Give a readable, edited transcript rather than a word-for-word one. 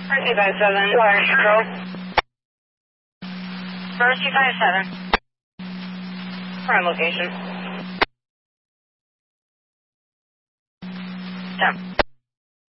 257, large control. First 257. Prime location. 10.